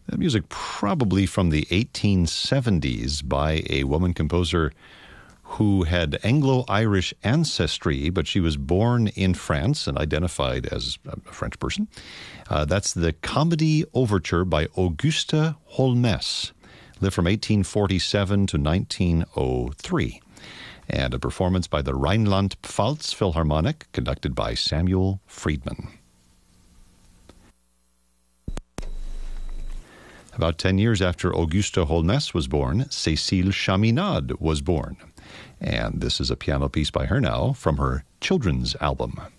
Music probably from the 1870s by a woman composer who had Anglo-Irish ancestry, but she was born in France and identified as a French person. That's the Comedy Overture by Auguste Holmès, lived from 1847 to 1903, and a performance by the Rhineland-Pfalz Philharmonic, conducted by Samuel Friedman. About 10 years after Auguste Holmès was born, Cécile Chaminade was born. And this is a piano piece by her now from her children's album.